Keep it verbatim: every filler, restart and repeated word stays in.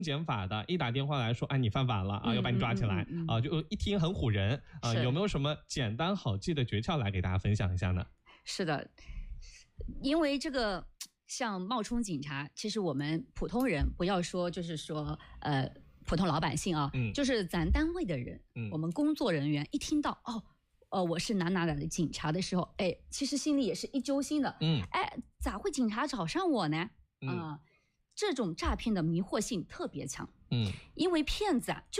检法的，一打电话来说，哎，你犯法了啊，要把你抓起来、嗯嗯嗯、啊，就一听很唬人啊。有没有什么简单好记的诀窍来给大家分享一下呢？ 是的，因为这个像冒充警察，其实我们普通人不要说，就是说呃普通老百姓啊，嗯，就是咱单位的人，嗯，我们工作人员一听到哦。呃，我是哪哪哪的警察的时候，哎，其实心里也是一揪心的，嗯，哎，咋会警察找上我呢？啊、嗯呃，这种诈骗的迷惑性特别强，嗯，因为骗子啊就